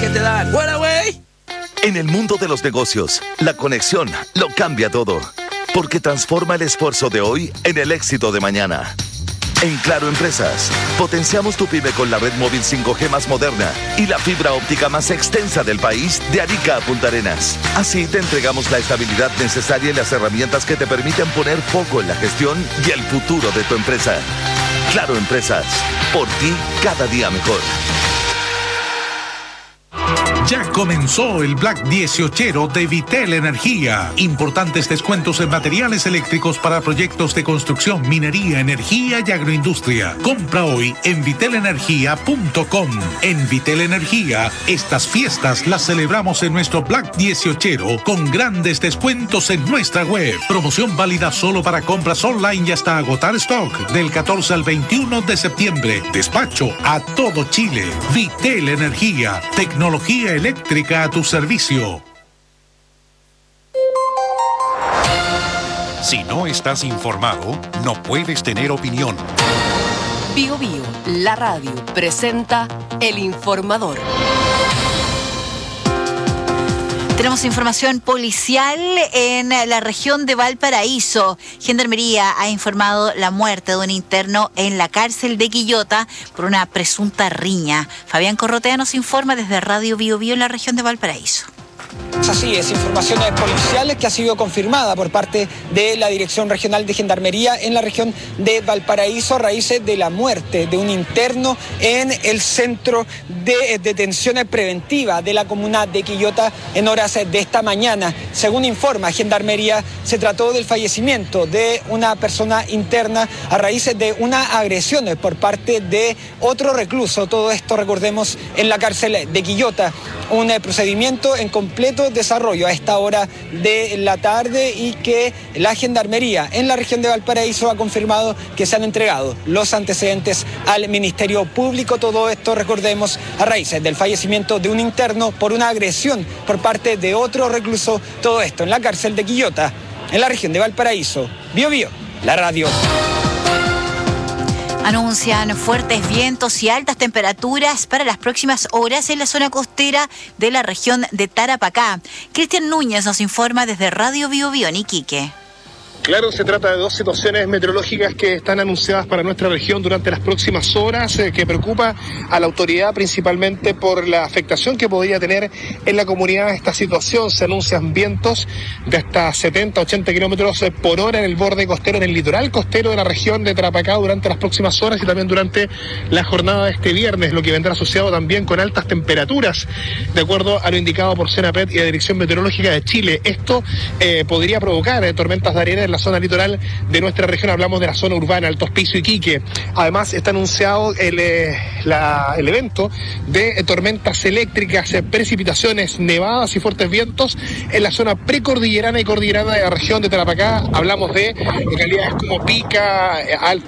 que te dan. ¡Fuera, güey! En el mundo de los negocios, la conexión lo cambia todo, porque transforma el esfuerzo de hoy en el éxito de mañana. En Claro Empresas, potenciamos tu pyme con la red móvil 5G más moderna y la fibra óptica más extensa del país, de Arica a Punta Arenas. Así te entregamos la estabilidad necesaria y las herramientas que te permiten poner foco en la gestión y el futuro de tu empresa. Claro Empresas, por ti cada día mejor. Ya comenzó el Black 18 de Vitel Energía. Importantes descuentos en materiales eléctricos para proyectos de construcción, minería, energía y agroindustria. Compra hoy en vitelenergia.com. En Vitel Energía, estas fiestas las celebramos en nuestro Black 18 con grandes descuentos en nuestra web. Promoción válida solo para compras online y hasta agotar stock del 14 al 21 de septiembre. Despacho a todo Chile. Vitel Energía. Tecnología eléctrica a tu servicio. Si no estás informado, no puedes tener opinión. Bio Bio, la radio, presenta El Informador. Tenemos información policial en la región de Valparaíso. Gendarmería ha informado la muerte de un interno en la cárcel de Quillota por una presunta riña. Fabián Corrotea nos informa desde Radio Bio Bio en la región de Valparaíso. Así es, información policial que ha sido confirmada por parte de la Dirección Regional de Gendarmería en la región de Valparaíso a raíz de la muerte de un interno en el centro de detención preventiva de la comuna de Quillota en horas de esta mañana. Según informa Gendarmería, se trató del fallecimiento de una persona interna a raíz de una agresión por parte de otro recluso. Todo esto, recordemos, en la cárcel de Quillota. Un procedimiento en completo desarrollo a esta hora de la tarde y que la Gendarmería en la región de Valparaíso ha confirmado que se han entregado los antecedentes al Ministerio Público. Todo esto, recordemos, a raíz del fallecimiento de un interno por una agresión por parte de otro recluso. Todo esto en la cárcel de Quillota, en la región de Valparaíso. Bio Bio, la radio. Anuncian fuertes vientos y altas temperaturas para las próximas horas en la zona costera de la región de Tarapacá. Cristian Núñez nos informa desde Radio Bio Bio en Iquique. Claro, se trata de dos situaciones meteorológicas que están anunciadas para nuestra región durante las próximas horas, que preocupa a la autoridad principalmente por la afectación que podría tener en la comunidad esta situación. Se anuncian vientos de hasta 70-80 kilómetros por hora en el borde costero, en el litoral costero de la región de Tarapacá durante las próximas horas y también durante la jornada de este viernes, lo que vendrá asociado también con altas temperaturas, de acuerdo a lo indicado por CENAPED y la Dirección Meteorológica de Chile. Esto podría provocar tormentas de arena en la zona litoral de nuestra región. Hablamos de la zona urbana, Alto Hospicio, Iquique. Además está anunciado el evento de tormentas eléctricas, precipitaciones, nevadas y fuertes vientos en la zona precordillerana y cordillerana de la región de Tarapacá. Hablamos de localidades como Pica, Alto